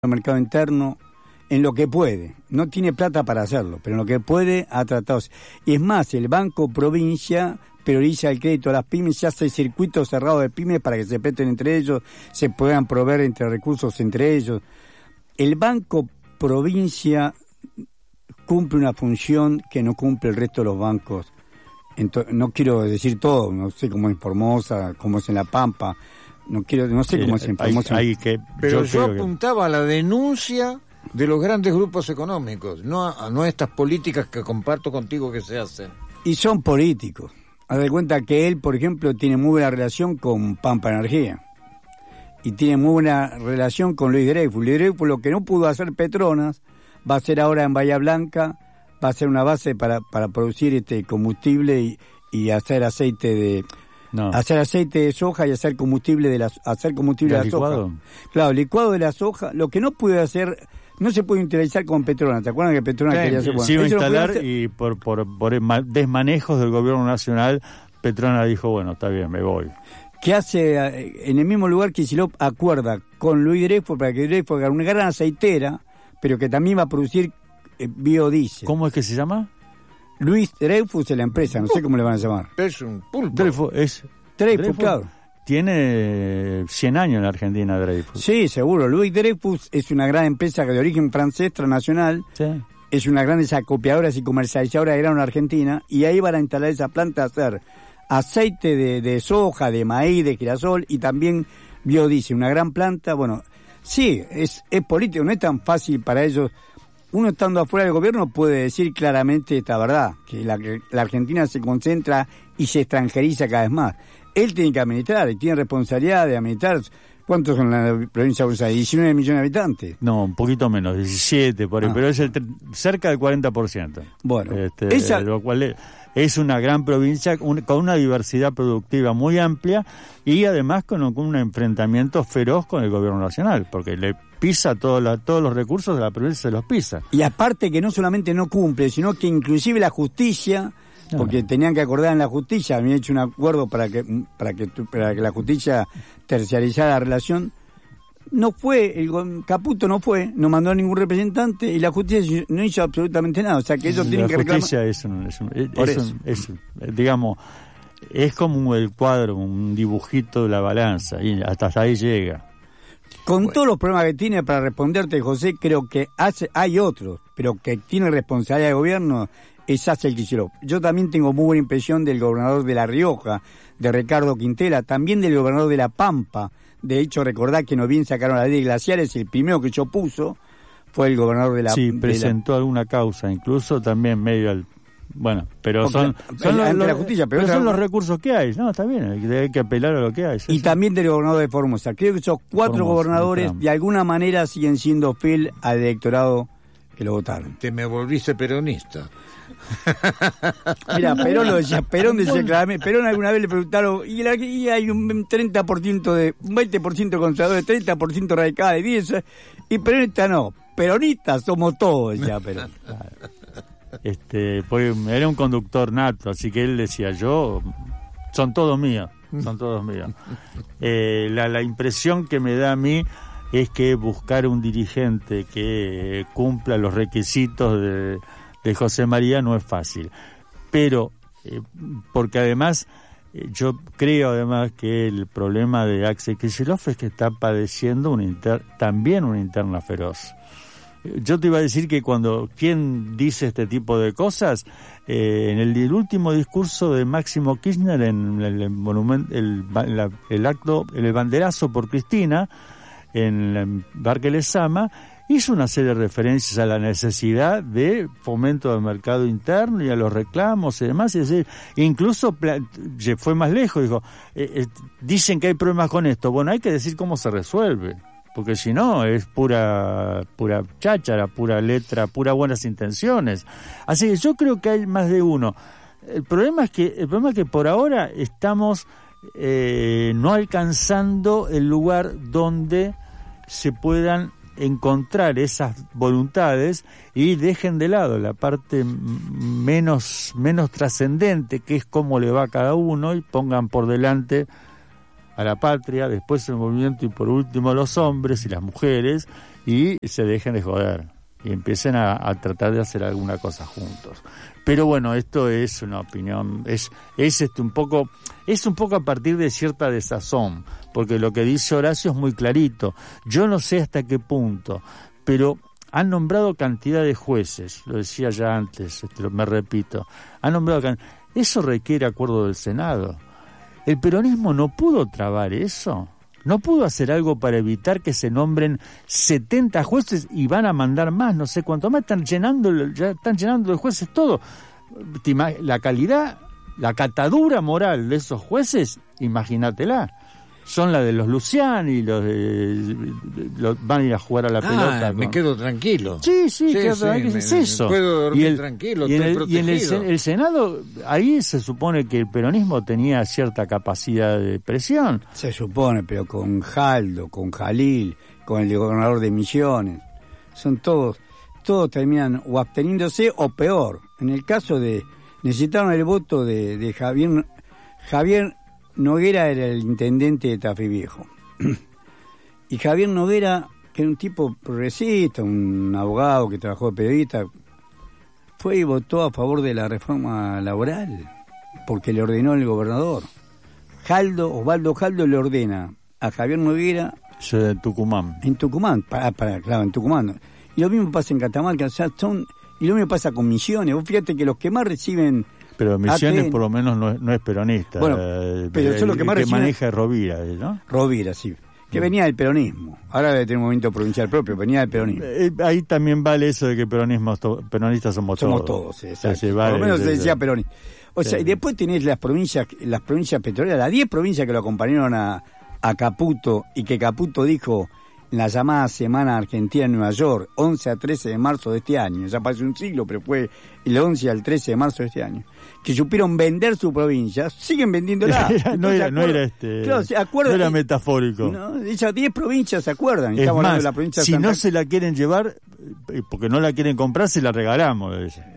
el mercado interno en lo que puede. No tiene plata para hacerlo, pero en lo que puede ha tratado. Y es más, el Banco Provincia prioriza el crédito a las pymes, ya hace circuitos cerrados de pymes para que se presten entre ellos, se puedan proveer entre recursos entre ellos. El Banco Provincia cumple una función que no cumple el resto de los bancos. No quiero decir todo, no sé cómo es en Formosa, cómo es en La Pampa, no sé cómo es en Formosa. Pero yo apuntaba a la denuncia de los grandes grupos económicos, no a estas políticas que comparto contigo que se hacen. Y son políticos. Haz de cuenta que él, por ejemplo, tiene muy buena relación con Pampa Energía. Y tiene muy buena relación con Luis Dreyfus. Luis Dreyfus, lo que no pudo hacer Petronas, va a hacer ahora en Bahía Blanca, va a ser una base para producir combustible y hacer aceite de... No. Hacer aceite de soja y hacer combustible de la soja. Claro, licuado de la soja. Lo que no puede hacer, no se puede interiorizar con Petronas. ¿Te acuerdas que Petronas quería hacer? Sí, iba a instalar y por desmanejos del gobierno nacional, Petronas dijo, bueno, está bien, me voy. Que hace en el mismo lugar que Kicillof acuerda con Luis Dreyfus para que Dreyfus haga una gran aceitera, pero que también va a producir biodiesel. ¿Cómo es que se llama? Luis Dreyfus es la empresa, no sé cómo le van a llamar. Es un pulpo. Dreyfus, claro. Tiene 100 años en la Argentina, Dreyfus. Sí, seguro. Luis Dreyfus es una gran empresa de origen francés, transnacional. Sí. Es una gran desacopiadora y comercializadora de grano en Argentina. Y ahí van a instalar esa planta a hacer aceite de soja, de maíz, de girasol y también biodiesel. Una gran planta. Bueno, sí, es político, no es tan fácil para ellos. Uno estando afuera del gobierno puede decir claramente esta verdad, que la Argentina se concentra y se extranjeriza cada vez más. Él tiene que administrar y tiene responsabilidad de administrar. ¿Cuántos son en la provincia de Buenos Aires? 19 millones de habitantes. No, un poquito menos, 17 por ahí, pero es cerca del 40%. Bueno, lo cual es una gran provincia con una diversidad productiva muy amplia y además con un enfrentamiento feroz con el gobierno nacional, porque le pisa todos los recursos de la provincia, se los pisa. Y aparte que no solamente no cumple, sino que inclusive la justicia, porque tenían que acordar en la justicia, habían hecho un acuerdo para que la justicia terciarizara la relación, no fue, Caputo no fue, no mandó a ningún representante y la justicia no hizo absolutamente nada, o sea que ellos tienen que reclamar. La justicia digamos, es como el cuadro, un dibujito de la balanza, y hasta ahí llega. Con todos los problemas que tiene, para responderte, José, creo que hay otros, pero que tiene responsabilidad de gobierno, es Axel Kicillof. Yo también tengo muy buena impresión del gobernador de La Rioja, de Ricardo Quintela, también del gobernador de La Pampa. De hecho, recordad que no bien sacaron la ley de glaciares, el primero que yo puso fue el gobernador de La Pampa. Sí, presentó alguna causa, incluso también medio al... Bueno, pero son los recursos que hay, no, está bien, hay que apelar a lo que hay. Y eso. También del gobernador de Formosa. Creo que esos 4 gobernadores de alguna manera siguen siendo fiel al electorado que lo votaron. Te me volviste peronista. Mira, Perón lo decía, Perón decía claramente, Perón alguna vez le preguntaron, y hay un 30% un 20% conservadores, 30% radicales, 10%, y peronistas no, peronistas somos todos, ya Perón. Pues era un conductor nato, así que él decía, son todos míos. La impresión que me da a mí es que buscar un dirigente que cumpla los requisitos de José María no es fácil, pero porque además yo creo además que el problema de Axel Kicillof es que está padeciendo también una interna feroz. Yo te iba a decir que ¿quién dice este tipo de cosas? En el último discurso de Máximo Kirchner en el monumento, el banderazo por Cristina, en el Parque Lezama, hizo una serie de referencias a la necesidad de fomento del mercado interno y a los reclamos y demás, es decir, incluso fue más lejos, dijo, dicen que hay problemas con esto, bueno, hay que decir cómo se resuelve. Porque si no es pura cháchara, pura letra, pura buenas intenciones. Así que yo creo que hay más de uno. El problema es que por ahora estamos no alcanzando el lugar donde se puedan encontrar esas voluntades y dejen de lado la parte menos trascendente, que es cómo le va a cada uno, y pongan por delante a la patria, después el movimiento y por último los hombres y las mujeres, y se dejen de joder y empiecen a tratar de hacer alguna cosa juntos. Pero bueno, esto es una opinión, es un poco a partir de cierta desazón, porque lo que dice Horacio es muy clarito. Yo no sé hasta qué punto, pero han nombrado cantidad de jueces, lo decía ya antes, me repito, han nombrado eso requiere acuerdo del Senado. El peronismo no pudo trabar eso. ¿No pudo hacer algo para evitar que se nombren 70 jueces y van a mandar más? No sé cuánto más, ya están llenando de jueces todo. La calidad, la catadura moral de esos jueces, imagínatela. Son la de los Luciani, van a ir a jugar a la pelota. Me quedo tranquilo. Sí, es eso. Puedo dormir tranquilo, estoy protegido. Y en el Senado, ahí se supone que el peronismo tenía cierta capacidad de presión. Se supone, pero con Jaldo, con Jalil, con el gobernador de Misiones, son todos terminan o absteniéndose o peor. En el caso de, necesitaron el voto de Javier Noguera era el intendente de Tafí Viejo. Y Javier Noguera, que era un tipo progresista, un abogado que trabajó de periodista, fue y votó a favor de la reforma laboral, porque le ordenó el gobernador. Osvaldo Jaldo le ordena a Javier Noguera... En Tucumán. En Tucumán, claro, en Tucumán. Y lo mismo pasa en Catamarca, y lo mismo pasa con Misiones. Vos fíjate que los que más reciben... Pero Misiones por lo menos no es peronista. Bueno, pero eso es lo que más recibe... maneja Rovira, ¿no? Rovira, sí. Que venía del peronismo. Ahora debe tener un movimiento provincial propio, venía del peronismo. Ahí también vale eso de que peronistas somos todos. Somos todos, exacto. Por lo menos se decía peronista. O sea, y después tenés las provincias petroleras, las 10 provincias que lo acompañaron a Caputo, y que Caputo dijo en la llamada Semana Argentina en Nueva York, 11 a 13 de marzo de este año, ya pasó un siglo, pero fue el 11 al 13 de marzo de este año, que supieron vender su provincia, siguen vendiéndola. No era metafórico. No, esas 10 provincias se acuerdan. Es más, de la provincia si no se la quieren llevar, porque no la quieren comprar, se la regalamos.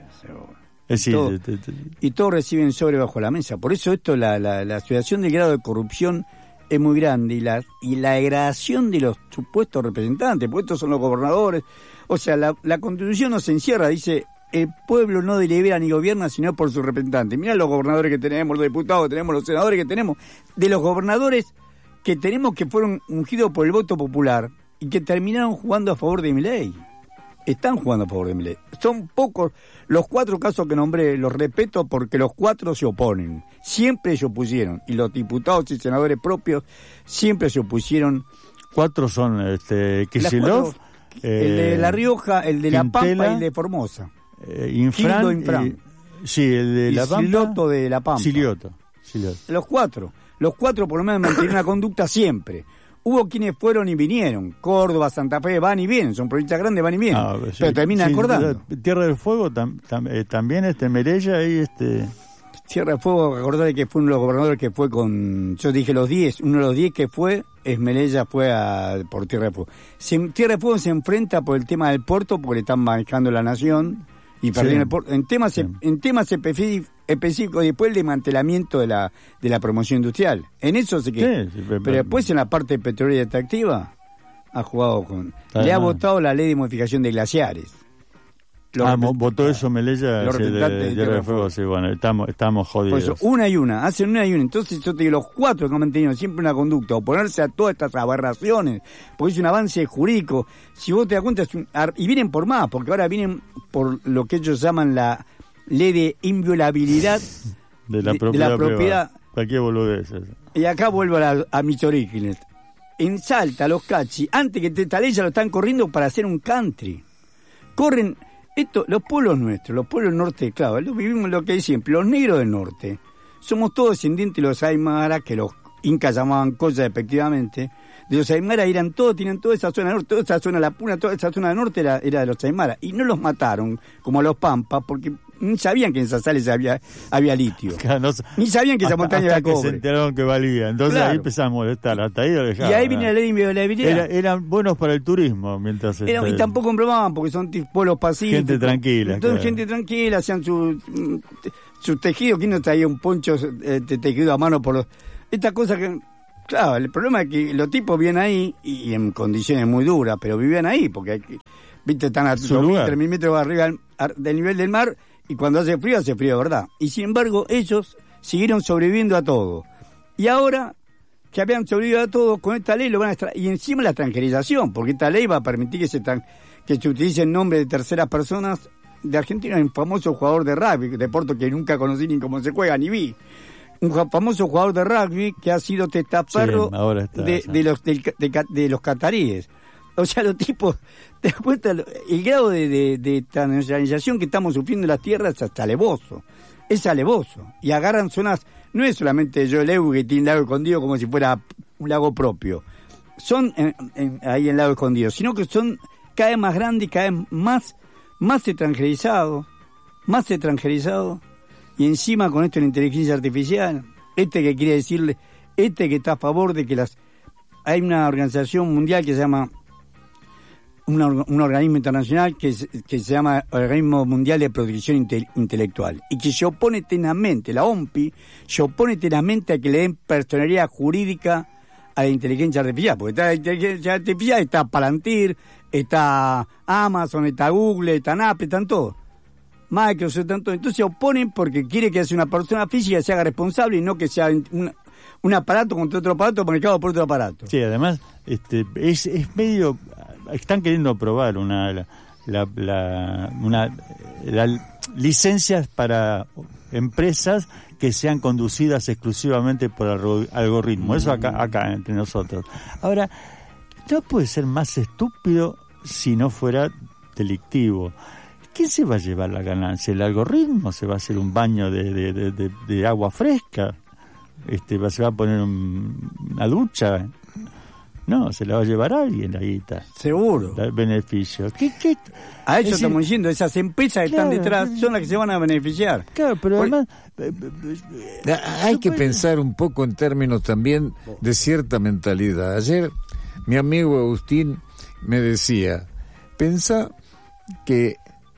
Es decir, y todos reciben sobre bajo la mesa. Por eso la situación del grado de corrupción es muy grande, y la degradación de los supuestos representantes, porque estos son los gobernadores. O sea, la Constitución no se encierra, dice, el pueblo no delibera ni gobierna sino por sus representantes. Mirá los gobernadores que tenemos, los diputados que tenemos, los senadores que tenemos, de los gobernadores que tenemos que fueron ungidos por el voto popular y que terminaron jugando a favor de Milei. Están jugando a favor de Milei. Son pocos los 4 casos que nombré, los respeto porque los 4 se oponen. Siempre se opusieron. Y los diputados y senadores propios siempre se opusieron. 4 son Kicillof, el de La Rioja, el de Quintela, La Pampa y el de Formosa. Infran. Sí, el de La Pampa. Silioto de La Pampa. Silioto. Los 4 por lo menos mantuvieron una conducta siempre. Hubo quienes fueron y vinieron. Córdoba, Santa Fe, van y vienen. Son provincias grandes, van y vienen. Pero terminan acordando. Tierra del Fuego también, Merella y Tierra del Fuego, acordate que fue uno de los gobernadores que fue con... Yo dije los 10. Uno de los 10 que fue, Merella fue por Tierra del Fuego. Tierra del Fuego se enfrenta por el tema del puerto, porque le están manejando la nación y perdieron el puerto. En temas específicos, después el desmantelamiento de la promoción industrial. En eso se queda. Pero después en la parte petrolera y extractiva ha jugado le ha votado la ley de modificación de glaciares. Votó eso Melella de Tierra del Fuego. Sí, bueno, estamos jodidos. Por eso, hacen una y una. Entonces yo te digo, los 4 que han mantenido siempre una conducta, oponerse a todas estas aberraciones, porque es un avance jurídico. Si vos te das cuenta, y vienen por más, porque ahora vienen por lo que ellos llaman la ley de inviolabilidad de la propiedad. Cualquier boludez. Y acá vuelvo a mis orígenes. En Salta, los cachis, antes que esta ley ya lo están corriendo para hacer un country. Corren... los pueblos nuestros, los pueblos del norte, claro, vivimos lo que hay siempre, los negros del norte, somos todos descendientes de los Aymara, que los incas llamaban Colla, efectivamente, de los Aymara tienen toda esa zona norte, toda esa zona La Puna, toda esa zona del norte era de los Aymara, y no los mataron, como a los Pampas, porque ni sabían que en esas sales había litio, ni sabían que esa montaña era cobre. Que se enteraron que valía, entonces ahí empezamos a molestar, hasta ahí lo dejaron. Y ahí viene la ley de inviolabilidad. Eran buenos para el turismo, mientras... Y tampoco embramaban, porque son pueblos pacíficos. Gente tranquila. Entonces gente tranquila, hacían sus tejidos. ¿Quién no traía un poncho tejido a mano por esta cosa que... Claro, el problema es que los tipos viven ahí y en condiciones muy duras, pero viven ahí porque, viste, están a 2.000, 3.000 metros arriba del nivel del mar y cuando hace frío de verdad. Y sin embargo, ellos siguieron sobreviviendo a todo. Y ahora que habían sobrevivido a todo, con esta ley lo van a y encima la extranjerización, porque esta ley va a permitir que se utilice el nombre de terceras personas. De Argentina hay un famoso jugador de rugby, deporte que nunca conocí ni cómo se juega ni vi. Un famoso jugador de rugby que ha sido testaferro de los cataríes. O sea, los tipos, te das cuenta, el grado de transnacionalización que estamos sufriendo en las tierras es alevoso. Es alevoso. Y agarran zonas, no es solamente yo el Evo que tiene un lago escondido como si fuera un lago propio. Son ahí en lago escondido, sino que son cada vez más grandes y cada vez más extranjerizados. Y encima con esto de la inteligencia artificial, que quiere decirle, que está a favor de que hay una organización mundial que se llama, un organismo internacional que se llama Organismo Mundial de Protección Intelectual, y que se opone tenazmente, la OMPI, se opone tenazmente a que le den personalidad jurídica a la inteligencia artificial, porque está la inteligencia artificial, está Palantir, está Amazon, está Google, está Apple, están todos. Microsoft, tanto, entonces se oponen porque quiere que sea una persona física se haga responsable y no que sea un aparato contra otro aparato manejado por otro aparato. Sí, además es medio, están queriendo aprobar las licencias para empresas que sean conducidas exclusivamente por algoritmo. Eso acá entre nosotros. Ahora, no puede ser más estúpido si no fuera delictivo. ¿Quién se va a llevar la ganancia? ¿El algoritmo? ¿Se va a hacer un baño de agua fresca? ¿Se va a poner una ducha? No, se la va a llevar alguien la guita. Seguro. El beneficio. A eso estamos diciendo, esas empresas que están detrás son las que se van a beneficiar. Claro, pero además... hay que pensar un poco en términos también de cierta mentalidad. Ayer mi amigo Agustín me decía, pensá que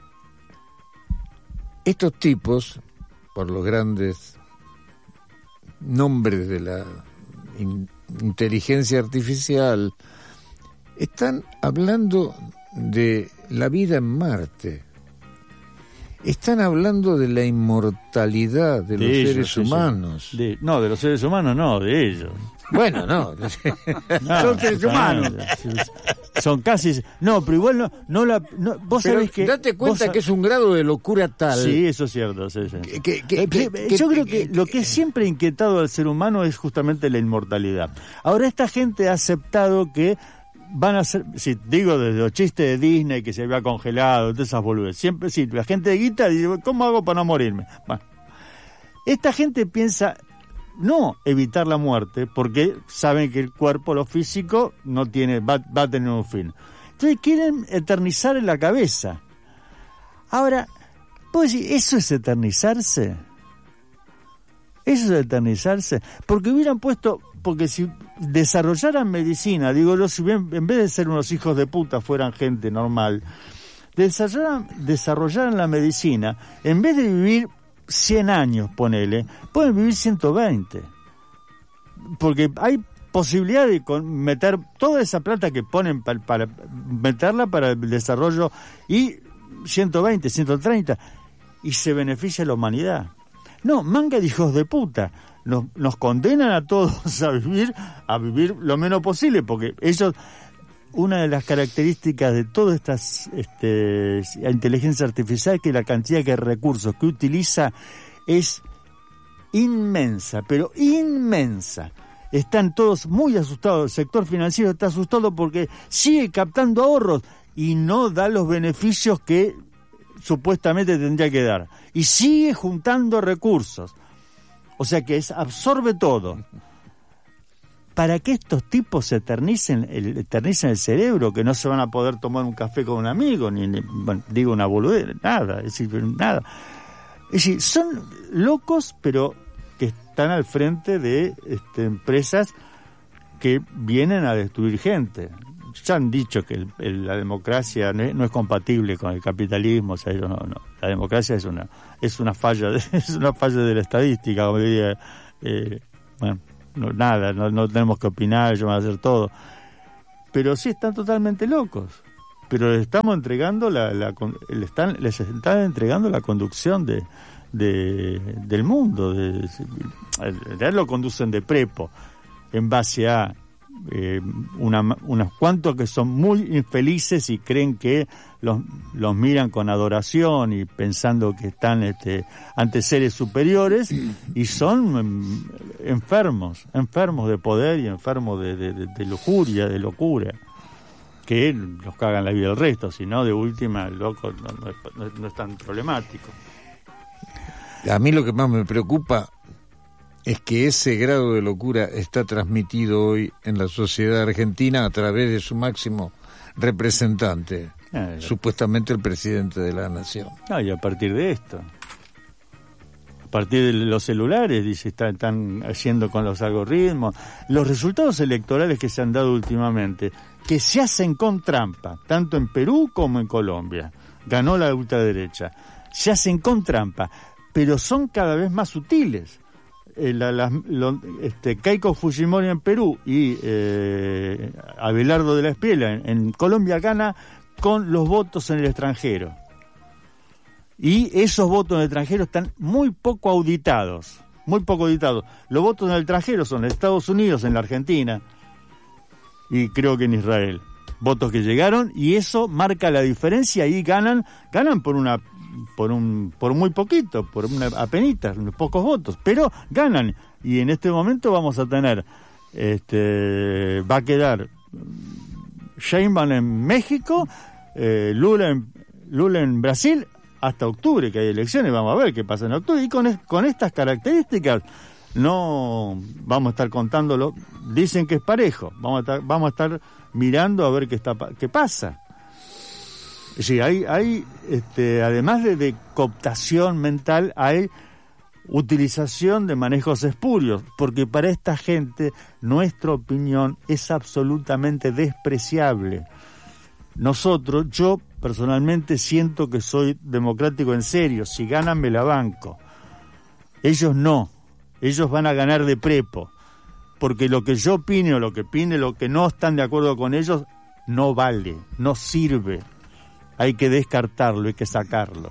estos tipos, por los grandes nombres de la inteligencia artificial, están hablando de la vida en Marte. Están hablando de la inmortalidad de los seres humanos. De los seres humanos no, de ellos. Bueno, no. Son seres humanos. Son casi... No, pero igual no vos pero sabés que... date cuenta que es un grado de locura tal... Sí, eso es cierto. Sí. Yo creo que lo que siempre ha inquietado al ser humano es justamente la inmortalidad. Ahora, esta gente ha aceptado que van a ser... Si digo desde los chistes de Disney que se había congelado, todas esas boludeces. Siempre, sí, la gente de guita dice, ¿cómo hago para no morirme? Bueno, esta gente piensa... No evitar la muerte, porque saben que el cuerpo, lo físico, no tiene, va a tener un fin. Entonces quieren eternizar en la cabeza. Ahora, ¿puedo decir, eso es eternizarse? ¿Eso es eternizarse? Porque hubieran puesto, porque si desarrollaran medicina, digo yo, si bien, en vez de ser unos hijos de puta fueran gente normal, desarrollaran la medicina, en vez de vivir 100 años, ponele, pueden vivir 120. Porque hay posibilidad de meter toda esa plata que ponen para meterla para el desarrollo y 120, 130, y se beneficia a la humanidad. No, manga de hijos de puta. Nos condenan a todos a vivir lo menos posible, porque ellos... Una de las características de toda esta inteligencia artificial es que la cantidad de recursos que utiliza es inmensa, pero inmensa. Están todos muy asustados, el sector financiero está asustado porque sigue captando ahorros y no da los beneficios que supuestamente tendría que dar. Y sigue juntando recursos. O sea que absorbe todo. Para que estos tipos se eternicen el cerebro, que no se van a poder tomar un café con un amigo, digo una boludez, nada. Es decir, son locos, pero que están al frente de empresas que vienen a destruir gente. Ya han dicho que la democracia no es compatible con el capitalismo, o sea, no. La democracia es una falla de la estadística, como diría, no tenemos que opinar, ellos van a hacer todo. Pero sí están totalmente locos. Pero les estamos entregando les están entregando la conducción del mundo. En realidad lo conducen de prepo, en base a unos cuantos que son muy infelices y creen que los miran con adoración y pensando que están ante seres superiores, y son enfermos de poder y enfermos de lujuria, de locura, que los cagan la vida el resto, si no, de última, el loco no es tan problemático. A mí lo que más me preocupa es que ese grado de locura está transmitido hoy en la sociedad argentina a través de su máximo representante, supuestamente el presidente de la nación. Y a partir de esto, a partir de los celulares, dice, están haciendo con los algoritmos, los resultados electorales que se han dado últimamente, que se hacen con trampa, tanto en Perú como en Colombia. Ganó la ultraderecha. Se hacen con trampa, pero son cada vez más sutiles. Keiko Fujimori en Perú y Abelardo de la Espriella en Colombia gana con los votos en el extranjero. Y esos votos en el extranjero están muy poco auditados. Los votos en el extranjero son en Estados Unidos, en la Argentina y creo que en Israel. Votos que llegaron, y eso marca la diferencia, y ganan por muy poquito, por apenitas, unos pocos votos, pero ganan. Y en este momento vamos a tener, va a quedar Sheinbaum en México, Lula en Brasil, hasta octubre, que hay elecciones. Vamos a ver qué pasa en octubre, y con estas características no vamos a estar contándolo. Dicen que es parejo, vamos a estar mirando a ver qué pasa. Sí, hay además de cooptación mental, hay utilización de manejos espurios, porque para esta gente nuestra opinión es absolutamente despreciable. Yo personalmente siento que soy democrático en serio, si ganan me la banco. Ellos no, ellos van a ganar de prepo, porque lo que yo opine o lo que no están de acuerdo con ellos no vale, no sirve. Hay que descartarlo, hay que sacarlo.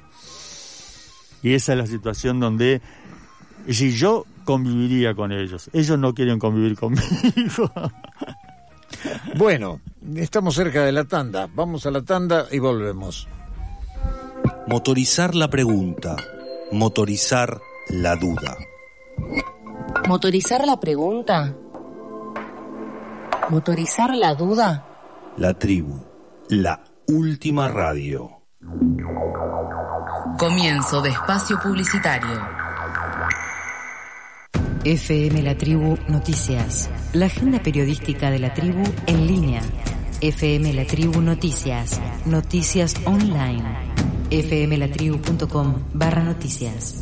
Y esa es la situación donde, si yo conviviría con ellos no quieren convivir conmigo. Bueno, estamos cerca de la tanda. Vamos a la tanda y volvemos. Motorizar la pregunta, motorizar la duda. ¿Motorizar la pregunta? ¿Motorizar la duda? La tribu, la última radio. Comienzo de espacio publicitario. FM La Tribu Noticias. La agenda periodística de La Tribu en línea. FM La Tribu Noticias. Noticias online. fmlatribu.com/noticias.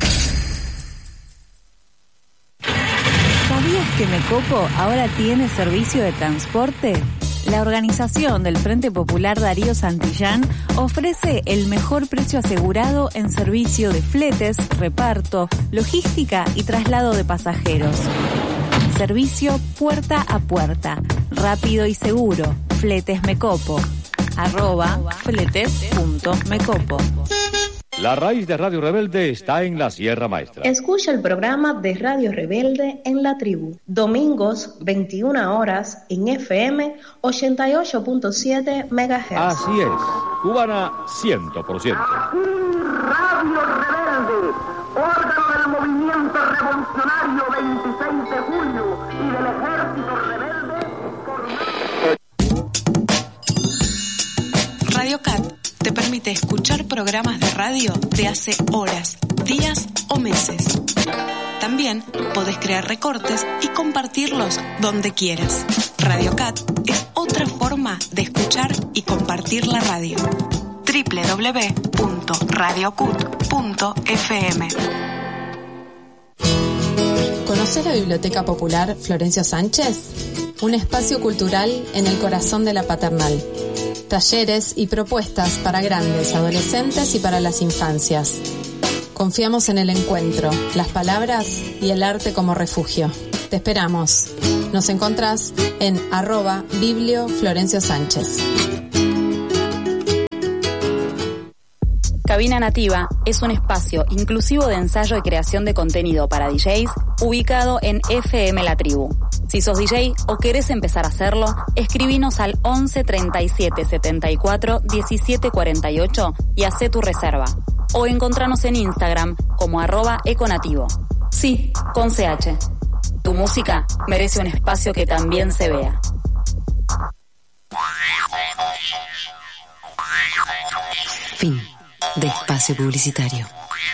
¿Sabías que Mecopo ahora tiene servicio de transporte? La organización del Frente Popular Darío Santillán ofrece el mejor precio asegurado en servicio de fletes, reparto, logística y traslado de pasajeros. Servicio puerta a puerta, rápido y seguro. Fletes Mecopo. @fletes.mecopo. La raíz de Radio Rebelde está en la Sierra Maestra. Escucha el programa de Radio Rebelde en La Tribu, domingos 21 horas en FM 88.7 MHz. Así es, cubana 100%. Aquí Radio Rebelde, órgano del movimiento revolucionario 26 de julio y del ejército rebelde. Radio Cat te permite escuchar programas de radio de hace horas, días o meses. También podés crear recortes y compartirlos donde quieras. Radio Cat es otra forma de escuchar y compartir la radio. www.radiocut.fm. ¿Conoces la Biblioteca Popular Florencio Sánchez? Un espacio cultural en el corazón de la Paternal. Talleres y propuestas para grandes, adolescentes y para las infancias. Confiamos en el encuentro, las palabras y el arte como refugio. Te esperamos. Nos encontrás en @biblioflorenciosánchez. Cabina Nativa es un espacio inclusivo de ensayo y creación de contenido para DJs ubicado en FM La Tribu. Si sos DJ o querés empezar a hacerlo, escribinos al 11 37 74 17 48 y hacé tu reserva. O encontranos en Instagram como @econativo. Sí, con CH. Tu música merece un espacio que también se vea. Fin de espacio publicitario.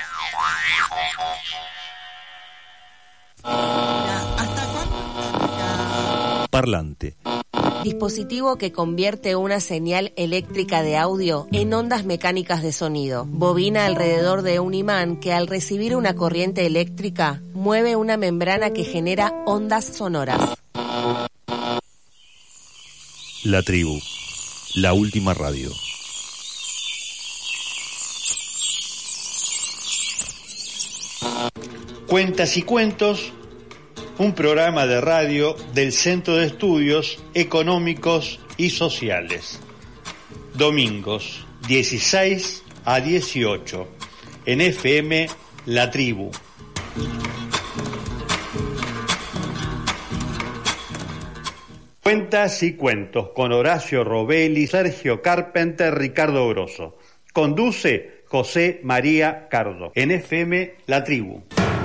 Parlante. Dispositivo que convierte una señal eléctrica de audio en ondas mecánicas de sonido. Bobina alrededor de un imán que al recibir una corriente eléctrica mueve una membrana que genera ondas sonoras. La Tribu, la última radio. Cuentas y cuentos, un programa de radio del Centro de Estudios Económicos y Sociales. Domingos, 16 a 18, en FM La Tribu. Cuentas y cuentos con Horacio Robelli, Sergio Carpenter, Ricardo Grosso. Conduce José María Cardo, en FM La Tribu.